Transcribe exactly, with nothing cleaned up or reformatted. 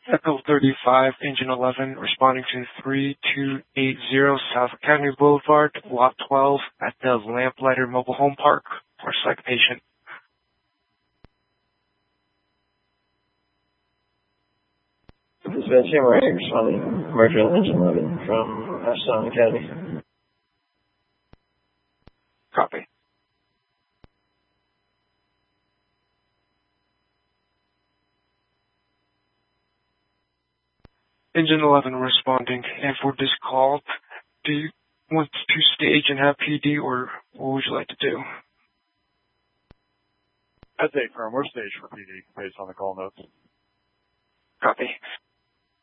Echo thirty-five, Engine eleven, responding to three two eight zero South Academy Boulevard, Lot twelve, at the Lamplighter Mobile Home Park, for psych patient. This is Ben Shamrock responding. Commercial Engine eleven from Ashton Academy. Copy. Engine eleven responding, and for this call, do you want to stage and have P D, or what would you like to do? I'd say firm, we're staged for P D, based on the call notes. Copy.